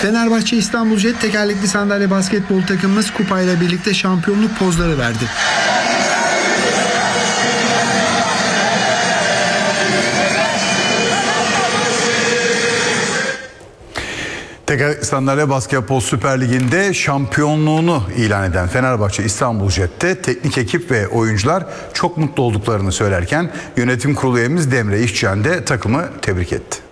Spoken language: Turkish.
Fenerbahçe İstanbul Jet tekerlekli sandalye basketbol takımımız kupayla birlikte şampiyonluk pozları verdi. Tekerlekli sandalye basketbol Süper Ligi'nde şampiyonluğunu ilan eden Fenerbahçe İstanbul Jet'te teknik ekip ve oyuncular çok mutlu olduklarını söylerken yönetim kurulu üyemiz Demre İşcan de takımı tebrik etti.